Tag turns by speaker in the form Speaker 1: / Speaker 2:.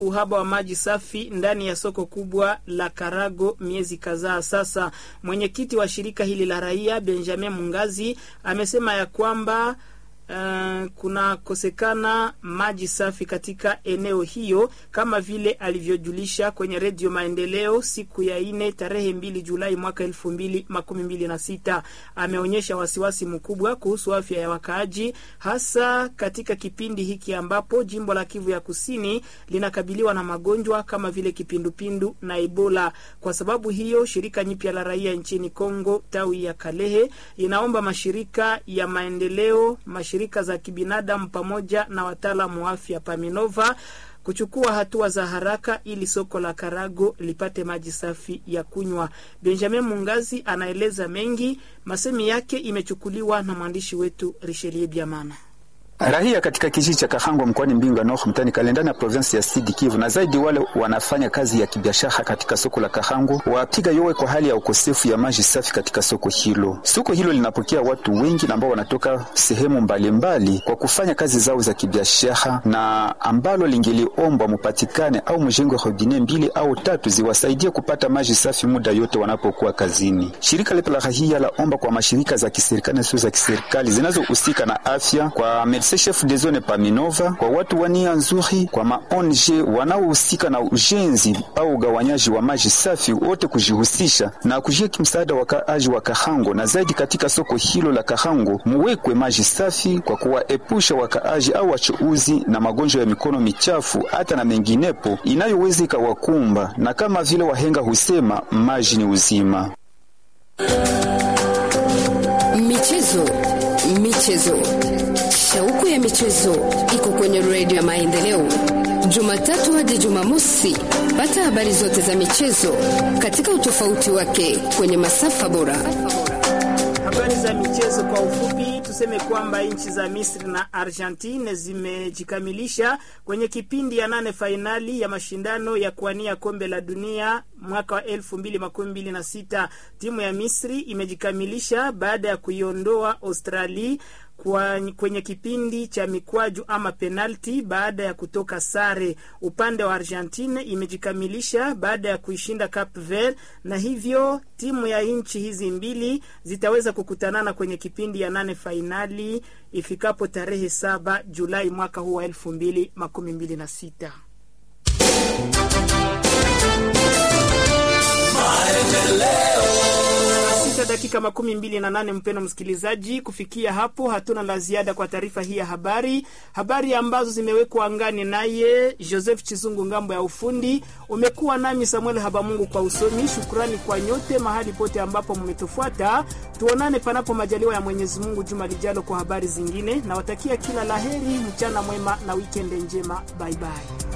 Speaker 1: uhaba wa maji safi ndani ya soko kubwa la Karago miezi kadhaa sasa. Mwenyekiti wa shirika hili la raia Benjamin Mungazi amesema ya kwamba kuna kosekana maji safi katika eneo hiyo, kama vile alivyojulisha kwenye Radio Maendeleo siku ya 4 tarehe 2 Julai mwaka 2026. Ameonyesha wasiwasi mkubwa kuhusu afya ya wakaaji, hasa katika kipindi hiki ambapo jimbo la Kivu ya Kusini linakabiliwa na magonjwa kama vile kipindupindu na Ebola. Kwa sababu hiyo, shirika nyipya la raia nchini Kongo tawi ya Kalehe inaomba mashirika ya maendeleo, mashirika za kibinadamu pamoja na wataalamu wa afya Paminova kuchukua hatua za haraka ili soko la Karago lipate maji safi ya kunywa. Benjamin Mungazi anaeleza mengi, masemi yake imechukuliwa na mwandishi wetu Richelieu Biamana.
Speaker 2: Rahia katika kijiji cha Kahango mkoani Mbinga North mtani Kalenda na province ya Sud Kivu na zaidi wale wanafanya kazi ya kibiashara katika soko la Kahango wapiga yowe kwa hali ya ukosefu ya maji safi katika soko hilo. Soko hilo linapokea watu wengi ambao wanatoka sehemu mbalimbali kwa kufanya kazi zao za kibiashara, na ambalo lingeliomba mupatikane au mjengo robinet 2 au 3 ziwasaidie kupata maji safi muda yote wanapokuwa kazini. Shirika la rahia laomba kwa mashirika za kiserikali na sio za kiserikali zinazohusika na afya, kwa chef de zone Paminova, kwa watu wania nzuri, kwa maONG wanaohusika na ujenzi au ugawanyaji wa maji safi, wote kujihusisha na kujiki msaada wakaaji wa Kahango, na zaidi katika soko hilo la Kahango muwekwe maji safi kwa kuwaepusha wakaaji au wachuuzi na magonjwa ya mikono michafu hata na menginepo inayoweza ikawakumba, na kama vile wahenga husema maji ni uzima.
Speaker 3: Michezo. Shauku ya michezo iko kwenye Radio ya Maendeleo. Jumatatu hadi Jumamosi, pata habari zote za michezo katika utofauti wake kwenye masafa bora.
Speaker 1: Habari za michezo kwa ufupi, tuseme kwamba nchi za Misri na Argentina zimejikamilisha kwenye kipindi ya 8 fainali ya mashindano ya kuania kombe la dunia mwaka wa 2026. Timu ya Misri imejikamilisha baada ya kuiondoa Australia kwenye kipindi cha mikwaju ama penalti baada ya kutoka sare. Upande wa Argentina imejikamilisha baada ya kuishinda Cape Verde, na hivyo timu ya nchi hizi mbili zitaweza kukutanana kwenye kipindi ya 8 fainali ifikapo tarehe 7 Julai mwaka huu wa 2026. Dakika 28 mpeno msikilizaji, kufikia hapo hatuna la ziada kwa taarifa hii ya habari ambazo zimewekwa angani naye Joseph Chizungu ngambo ya ufundi. Umekuwa nami Samuel Habamungu kwa usomi. Shukrani kwa nyote mahali pote ambapo mmetufuata. Tuonane panapo majaliwa ya Mwenyezi Mungu juma lijalo kwa habari zingine. Nawatakia kila laheri, mchana mwema na weekend njema. Bye bye.